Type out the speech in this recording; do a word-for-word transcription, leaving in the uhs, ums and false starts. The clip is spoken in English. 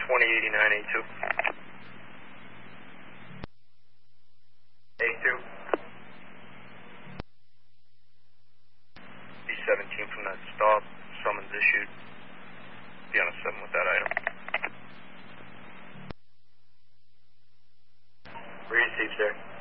twenty eighty-nine A two. A two. B seventeen from that stop. Summons issued. Be on a seven with that item. Received, sir.